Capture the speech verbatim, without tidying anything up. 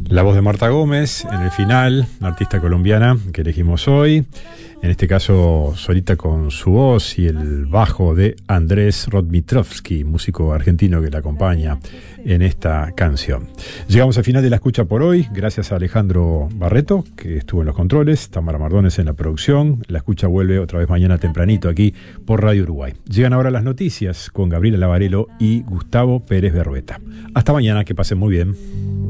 La voz de Marta Gómez en el final, una artista colombiana que elegimos hoy, en este caso solita con su voz y el bajo de Andrés Rodmitrovsky, músico argentino que la acompaña en esta canción. Llegamos al final de la escucha por hoy, gracias a Alejandro Barreto, que estuvo en los controles, Tamara Mardones en la producción. La escucha vuelve otra vez mañana tempranito aquí por Radio Uruguay. Llegan ahora las noticias con Gabriela Lavarello y Gustavo Pérez Berrueta. Hasta mañana, que pasen muy bien.